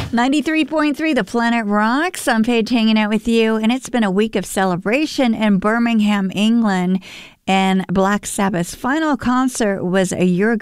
93.3 The Planet Rocks. I'm Paige hanging out with you, and it's been a week of celebration in Birmingham, England. And Black Sabbath's final concert was a year ago